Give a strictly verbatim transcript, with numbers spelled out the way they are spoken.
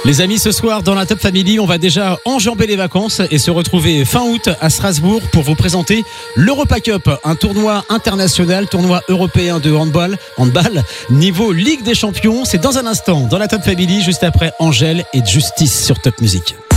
Les amis, ce soir dans la Top Family, on va déjà enjamber les vacances et se retrouver fin août à Strasbourg pour vous présenter l'Europa Cup, un tournoi international, tournoi européen de handball, handball niveau Ligue des Champions. C'est dans un instant dans la Top Family, juste après Angèle et Justice sur Top Music.